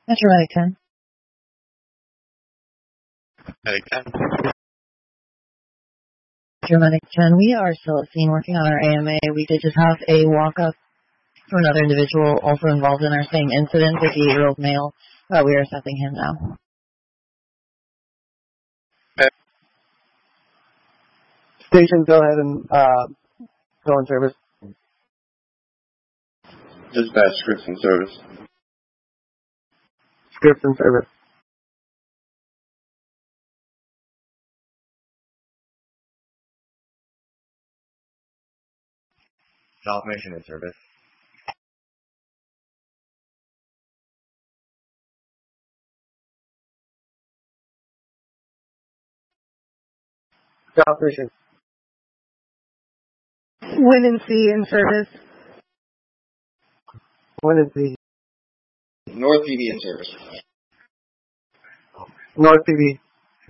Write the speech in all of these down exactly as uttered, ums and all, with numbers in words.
Metro Medic ten. Medic ten. Metro Medic ten, we are still at scene working on our A M A. We did just have a walk-up for another individual also involved in our same incident, fifty-eight-year-old male. Uh, we are assessing him now. Okay. Station, go ahead and uh, go in service. Dispatch, scripts in service. Scripts in service. South Mission in service. South Mission. Winnan C in service. Winnan C. North P B in service. North P B.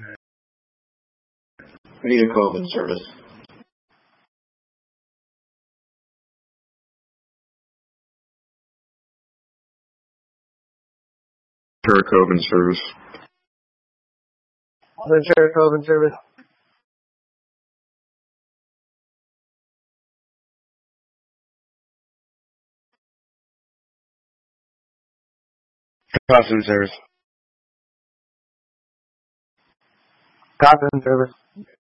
Anita Cove in service. Ventura Cove in service. Ventura Cove in service. Cops in service. Cops in service.